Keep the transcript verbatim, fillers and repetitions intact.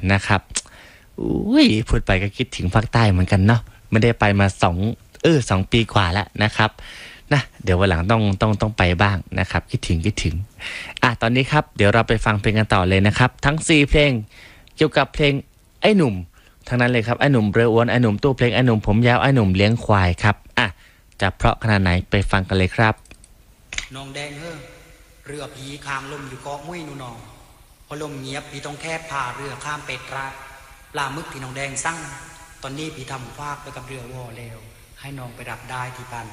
นะครับอุ้ยพูดไปก็คิดถึงภาคใต้เหมือนกันเนาะไม่ได้ไปมาสองเออสองปีกว่าแล้วนะครับนะเดี๋ยววันหลังต้องต้องต้องไปบ้างนะครับคิดถึงคิดถึงอ่ะตอนนี้ครับเดี๋ยวเราไปฟังเพลงกันต่อเลยนะครับทั้งสี่เพลงเกี่ยวกับเพลงไอ้หนุ่มทั้งนั้นเลยครับไอ้หนุ่มเรืออ้วนไอ้หนุ่มตู้เพลงไอ้หนุ่มผมยาวไอ้หนุ่มเลี้ยงควายครับอ่ะจะเพราะขนาดไหนไปฟังกันเลยครับน้องแดงเฮ้อเรือผีคางลมอยู่เกาะมุ้ยนูนองพอลมเงียบพี่ต้องแคบพาเรือข้ามเป็ดราปลาหมึกที่น้องแดงสั่งตอนนี้พี่ทำฟากไปกับเรือวอแล้วให้น้องไปรับได้ที่ปาน